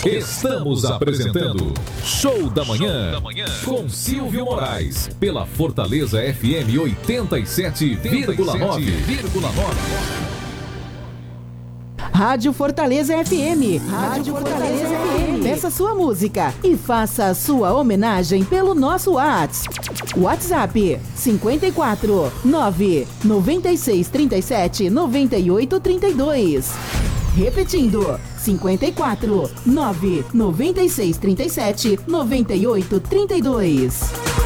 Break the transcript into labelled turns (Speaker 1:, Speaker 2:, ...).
Speaker 1: Estamos apresentando Show da Manhã com Silvio Moraes pela Fortaleza FM 87,9.
Speaker 2: Rádio Fortaleza FM. Rádio Fortaleza FM. Peça sua música e faça a sua homenagem pelo nosso WhatsApp 54 9 96 37 98 32. Repetindo, 54 9 96 37 98 32.